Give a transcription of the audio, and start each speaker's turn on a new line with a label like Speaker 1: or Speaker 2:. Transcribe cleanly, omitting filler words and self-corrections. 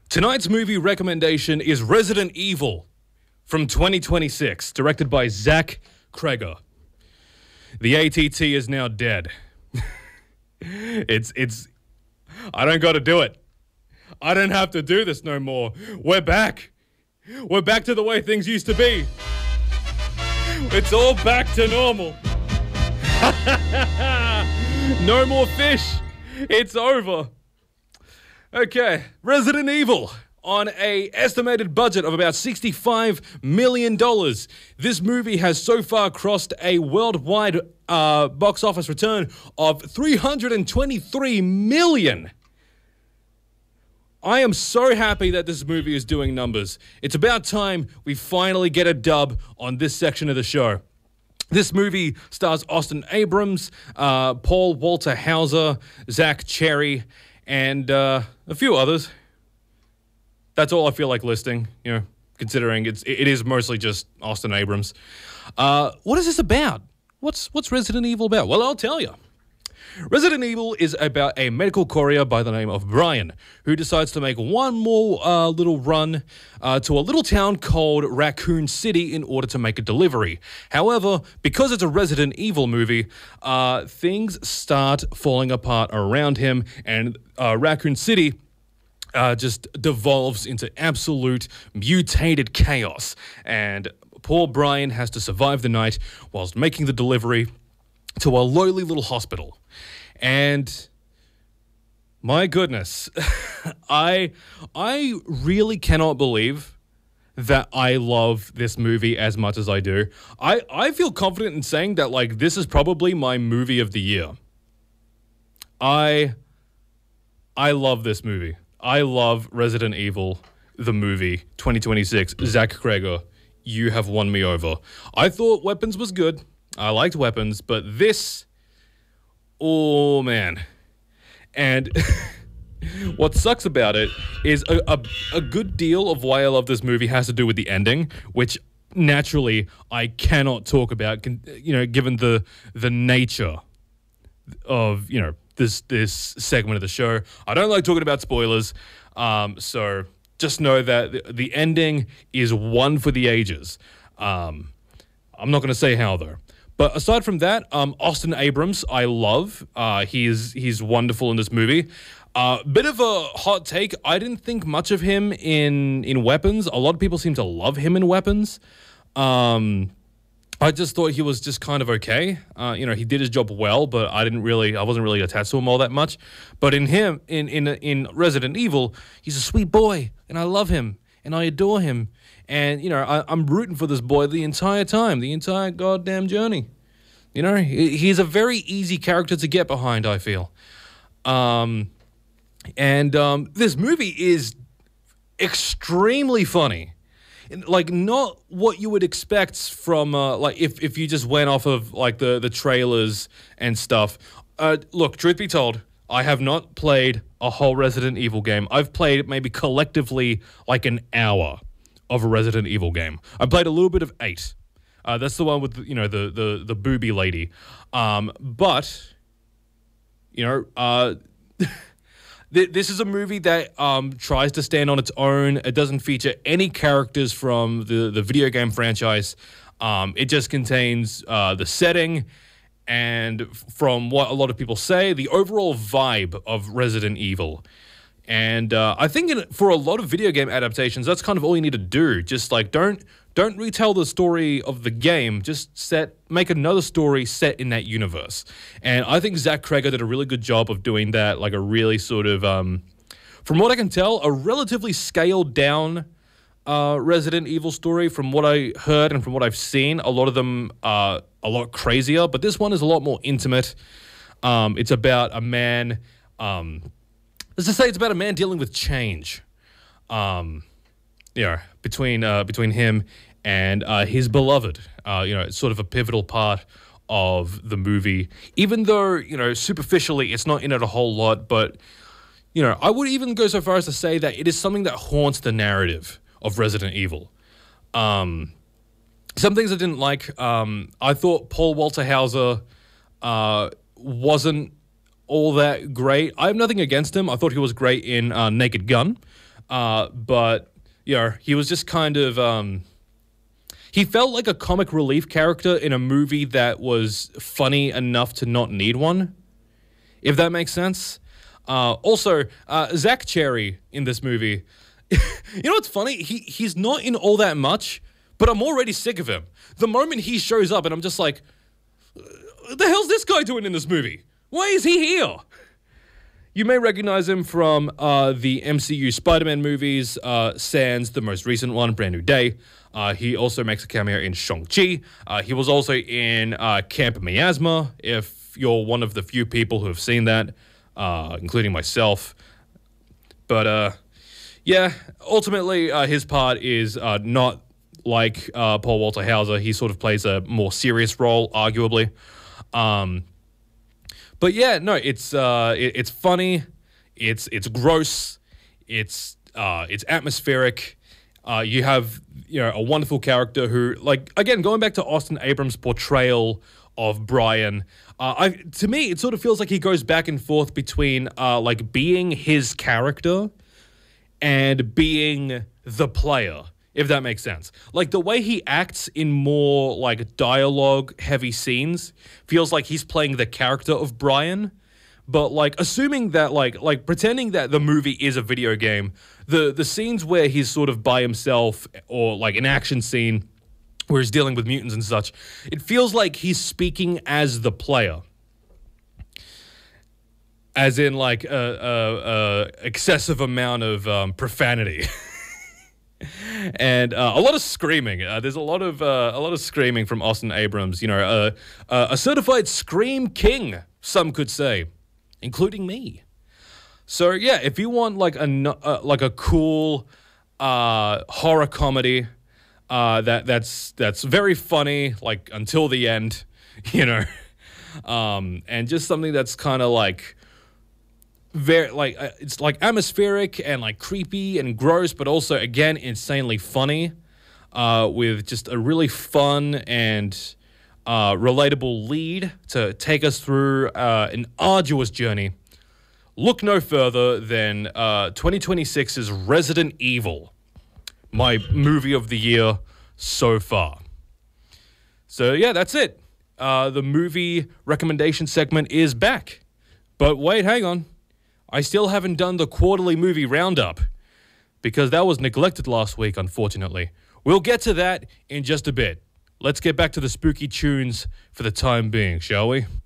Speaker 1: Tonight's movie recommendation is Resident Evil from 2026, directed by Zach Cregger. The ATT is now dead. It's I don't got to do it. I don't have to do this no more. We're back. We're back to the way things used to be. It's all back to normal. No more fish. It's over. Okay, Resident Evil on a estimated budget of about $65 million. This movie has so far crossed a worldwide box office return of $323 million. I am so happy that this movie is doing numbers. It's about time we finally get a dub on this section of the show. This movie stars Austin Abrams, Paul Walter Hauser, Zach Cherry, and a few others. That's all I feel like listing, considering it is mostly just Austin Abrams. What is this about? What's Resident Evil about? Well, I'll tell you. Resident Evil is about a medical courier by the name of Brian, who decides to make one more little run to a little town called Raccoon City in order to make a delivery. However, because it's a Resident Evil movie, things start falling apart around him, and Raccoon City just devolves into absolute mutated chaos. And poor Brian has to survive the night whilst making the delivery to a lowly little hospital. And my goodness, I really cannot believe that I love this movie as much as I do. I feel confident in saying that, this is probably my movie of the year. I love this movie. I love Resident Evil, the movie, 2026. Zach Cregger, you have won me over. I thought Weapons was good. I liked Weapons, but this, oh man. And what sucks about it is a good deal of why I love this movie has to do with the ending, which naturally I cannot talk about, given the nature of, this segment of the show. I don't like talking about spoilers, so just know that the ending is one for the ages. I'm not going to say how, though. But aside from that, Austin Abrams, I love. He's wonderful in this movie. Bit of a hot take. I didn't think much of him in Weapons. A lot of people seem to love him in Weapons. I just thought he was just kind of okay. He did his job well, but I wasn't really attached to him all that much. But in Resident Evil, he's a sweet boy, and I love him, and I adore him. And, I'm rooting for this boy the entire time, the entire goddamn journey. He's a very easy character to get behind, I feel. This movie is extremely funny. Not what you would expect from, if you just went off of, the trailers and stuff. Look, truth be told, I have not played a whole Resident Evil game. I've played maybe collectively an hour of a Resident Evil game. I played a little bit of 8. That's the one with the booby lady. But this is a movie that tries to stand on its own. It doesn't feature any characters from the video game franchise. It just contains the setting, and from what a lot of people say, the overall vibe of Resident Evil. And I think for a lot of video game adaptations, that's kind of all you need to do. Just don't retell the story of the game. Just make another story set in that universe. And I think Zach Cregger did a really good job of doing that. A really sort of, from what I can tell, a relatively scaled down Resident Evil story. From what I heard and from what I've seen, a lot of them are a lot crazier. But this one is a lot more intimate. It's about a man. Let's just say it's about a man dealing with change, between him and his beloved. It's sort of a pivotal part of the movie, even though, superficially it's not in it a whole lot, but, I would even go so far as to say that it is something that haunts the narrative of Resident Evil. Some things I didn't like. I thought Paul Walter Hauser wasn't all that great. I have nothing against him. I thought he was great in Naked Gun. But you know, he was just kind of he felt like a comic relief character in a movie that was funny enough to not need one, if that makes sense. Also, Zach Cherry in this movie, you know what's funny? He's not in all that much, but I'm already sick of him. The moment he shows up and I'm just like, what the hell's this guy doing in this movie? Why is he here? You may recognize him from the MCU Spider-Man movies, sans the most recent one, Brand New Day. He also makes a cameo in Shang-Chi. He was also in Camp Miasma, if you're one of the few people who have seen that, including myself. But yeah, ultimately his part is not like Paul Walter Hauser. He sort of plays a more serious role, arguably. But yeah, no, it's funny, it's gross, it's atmospheric. You have, you know, a wonderful character who, like, again, going back to Austin Abrams' portrayal of Brian, to me it sort of feels like he goes back and forth between like being his character and being the player, if that makes sense. Like, the way he acts in more, like, dialogue-heavy scenes feels like he's playing the character of Brian. But, like, assuming that, like pretending that the movie is a video game, the scenes where he's sort of by himself, or, like, an action scene where he's dealing with mutants and such, it feels like he's speaking as the player. As in, like, a excessive amount of profanity. And a lot of screaming. There's a lot of screaming from Austin Abrams. You know, a certified scream king, some could say, including me. So yeah, if you want like a cool horror comedy that's very funny, like until the end, you know, and just something that's kind of like very like it's like atmospheric and like creepy and gross, but also again insanely funny, with just a really fun and relatable lead to take us through an arduous journey. Look no further than 2026's Resident Evil, my movie of the year so far. So yeah, that's it. The movie recommendation segment is back. But wait, hang on. I still haven't done the quarterly movie roundup because that was neglected last week, unfortunately. We'll get to that in just a bit. Let's get back to the spooky tunes for the time being, shall we?